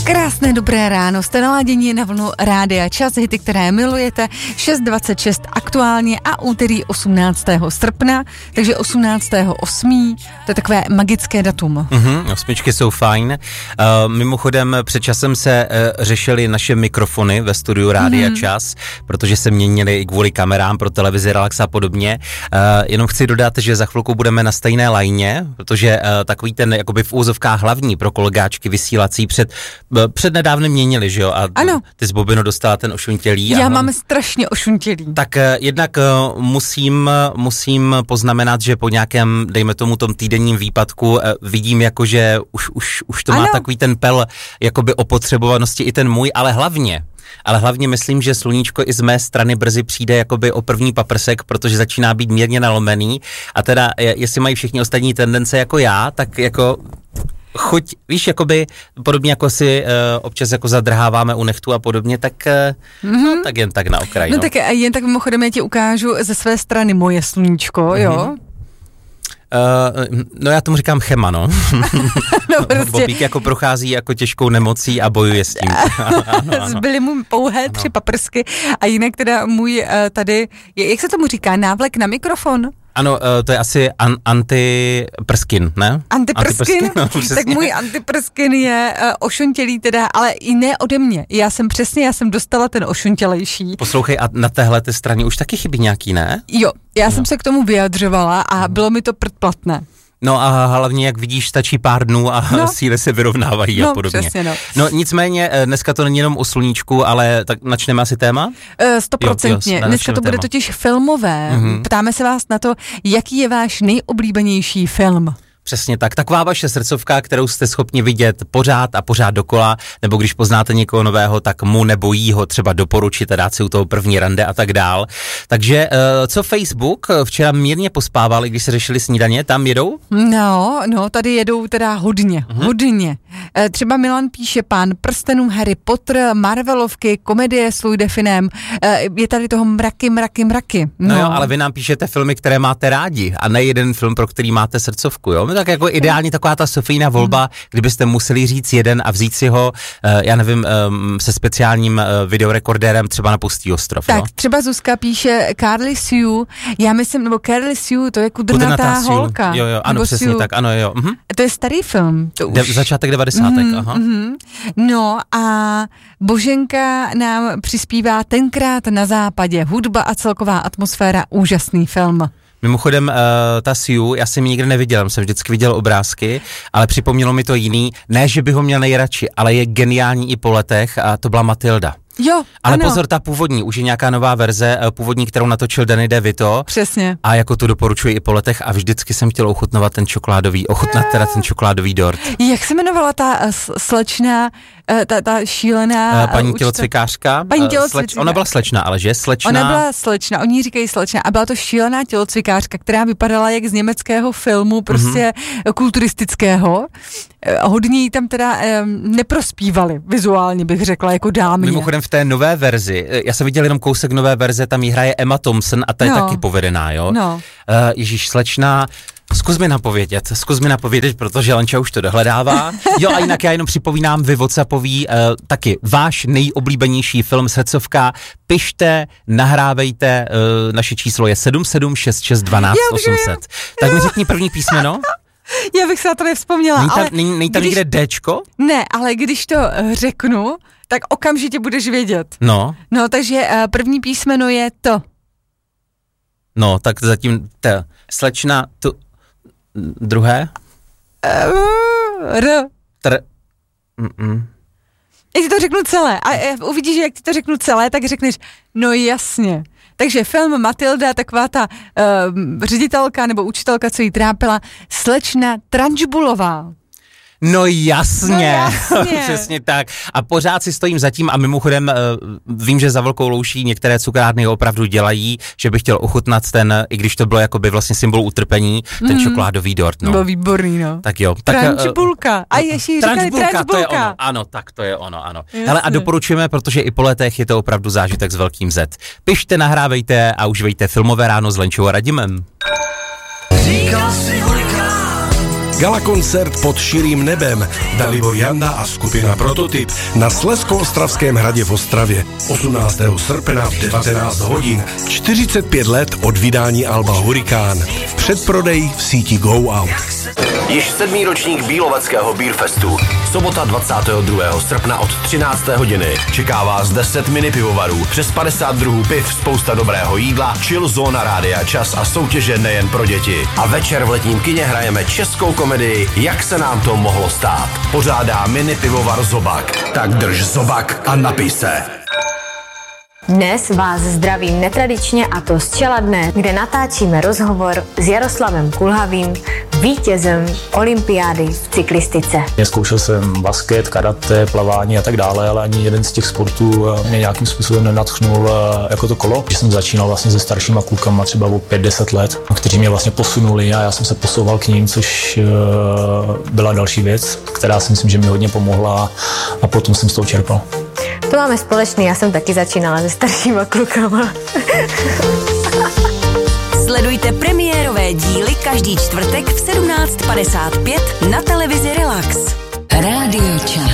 Krásné dobré ráno, jste naladěni na vlnu Rádia Čas, hity, které milujete, 6:26 aktuálně a úterý 18. srpna, takže 18.8. to je takové magické datum. Osmičky jsou fajn. Mimochodem před časem se řešily naše mikrofony ve studiu Rádia Čas, protože se měnily i kvůli kamerám pro televizi Relax a podobně. Jenom chci dodat, že za chvilku budeme na stejné lajně, protože takový ten jakoby v úzovkách hlavní pro kolegáčky vysílací před nedávnem měnili, že jo? A ano. Ty z Bobino dostala ten ošuntělý. Já mám strašně ošuntělý. Tak jednak musím poznamenat, že po nějakém, dejme tomu tom týdenním výpadku, vidím jako, že už to má takový ten pel jakoby opotřebovanosti i ten můj, ale hlavně myslím, že sluníčko i z mé strany brzy přijde jakoby o první paprsek, protože začíná být mírně nalomený a teda jestli mají všichni ostatní tendence jako já, tak jako chuť, víš, jakoby podobně jako si občas jako zadrháváme u nechtu a podobně, tak tak jen tak na okraji. No tak jen tak mimochodem já ti ukážu ze své strany moje sluníčko, jo? No já tomu říkám chema, no. No prostě. Bobík jako prochází jako těžkou nemocí a bojuje s tím. Ano. Zbyly mu pouhé 3 paprsky a jinak teda můj tady, jak se tomu říká, návlek na mikrofon? Ano, to je asi antiprskin, ne? Antiprskin? No, tak můj antiprskin je ošuntělý teda, ale i ne ode mě. Já jsem dostala ten ošuntělejší. Poslouchej, a na téhle straně už taky chybí nějaký, ne? Jo, já jsem se k tomu vyjadřovala a bylo mi to predplatné. No a hlavně, jak vidíš, stačí pár dnů a síly se vyrovnávají a podobně. Přesně, no nicméně, dneska to není jenom o sluníčku, ale tak načneme asi téma? 100%. Dneska to bude totiž filmové. Ptáme se vás na to, jaký je váš nejoblíbenější film. Přesně tak. Taková vaše srdcovka, kterou jste schopni vidět pořád a pořád dokola, nebo když poznáte někoho nového, tak mu nebo jí ho třeba doporučit a dát si u toho první rande a tak dál. Takže co Facebook? Včera mírně pospávali, když se řešili snídaně, tam jedou? No, tady jedou teda hodně. Třeba Milan píše Pán prstenů, Harry Potter, Marvelovky, komedie s Louis de Finem, je tady toho mraky. No jo, ale vy nám píšete filmy, které máte rádi a ne jeden film, pro který máte srdcovku, jo? Tak jako ideálně taková ta Sofína volba, kdybyste museli říct jeden a vzít si ho, já nevím, se speciálním videorekordérem třeba na Pustý ostrov. Tak, třeba Zuzka píše Carly Sue, já myslím, nebo Carly Sue, to je kudrnatá holka. Jo, ano, přesně Sue. Tak, ano, jo. To je starý film. Začátek 90. Aha. No a Boženka nám přispívá Tenkrát na západě, hudba a celková atmosféra, úžasný film. Mimochodem, ta Siu, já jsem ji nikdy neviděl, jsem vždycky viděl obrázky, ale připomnělo mi to jiný, ne, že bych ho měl nejradši, ale je geniální i po letech a to byla Matilda. Jo, ale ano. Pozor, ta původní, už je nějaká nová verze, původní, kterou natočil Danny DeVito. Přesně. A jako tu doporučuji i po letech a vždycky jsem chtěl ochutnat ten čokoládový dort. Jak se jmenovala ta slečna, ta šílená... Paní tělocvikářka. Ona byla slečna, ale že? Ona byla slečna, oni říkají slečna a byla to šílená tělocvikářka, která vypadala jak z německého filmu, prostě kulturistického. Hodně jí tam teda neprospívali, vizuálně bych řekla, jako dámě. Mimochodem v té nové verzi, já jsem viděl jenom kousek nové verze, tam jí hraje Emma Thompson a ta je taky povedená, jo? No. Ježíš, slečna, zkus mi napovědět, protože Lanča už to dohledává. Jo, a jinak já jenom připomínám, vy WhatsAppový, taky váš nejoblíbenější film srdcovka, pište, nahrávejte, naše číslo je 776612 800. Tak mi řekni první písmeno. Já bych se na to nevzpomněla. Není tam někde Dčko? Ne, ale když to řeknu, tak okamžitě budeš vědět. No, takže první písmeno je to. No, tak zatím slečna, tu, druhé? R. Já ti to řeknu celé a uvidíš, že jak ti to řeknu celé, tak řekneš, no jasně. Takže film Matilda, taková ta ředitelka nebo učitelka, co jí trápila, slečna Tranžbulová. No jasně. Přesně tak. A pořád si stojím za tím a mimochodem vím, že za Velkou louší některé cukrárny opravdu dělají, že bych chtěl ochutnat ten, i když to bylo jakoby vlastně symbol utrpení, ten čokoládový dort. No. Bylo výborný, no. Tak jo. Tranžbulka. A ještě říkali Tranžbulka. To je ono. Ano, tak to je ono, ano. Hele, a doporučujeme, protože i po letech je to opravdu zážitek s velkým Z. Pište, nahrávejte a užívejte filmové ráno s Lenčou a Radimem. Říkal si holikrát, Galakoncert pod širým nebem, Dalibor Janda a skupina Prototyp na Slezsko-Ostravském hradě v Ostravě. 18. srpna v 19 hodin, 45 let od vydání alba Hurikán. Předprodej v síti Go Out. Již 7. ročník Bíloveckého Beerfestu. Sobota 22. srpna od 13. hodiny. Čeká vás 10 mini pivovarů, přes 50 druhů piv, spousta dobrého jídla, chill zóna Rádia Čas a soutěže nejen pro děti. A večer v letním kině hrajeme českou komedii Jak se nám to mohlo stát. Pořádá mini pivovar Zobak. Tak drž Zobak a napij se. Dnes vás zdravím netradičně, a to z Čeladné, kde natáčíme rozhovor s Jaroslavem Kulhavým, vítězem olympiády v cyklistice. Zkoušel jsem basket, karate, plavání a tak dále, ale ani jeden z těch sportů mě nějakým způsobem nenadchnul jako to kolo. Když jsem začínal vlastně se staršíma klukama třeba o 5-10 let, kteří mě vlastně posunuli a já jsem se posouval k ním, což byla další věc, která si myslím, že mi hodně pomohla a potom jsem z toho čerpal. To máme společný, já jsem taky začínala se staršíma klukama. Sledujte premiérové díly každý čtvrtek v 17:55 na televizi Relax. Rádio Čas.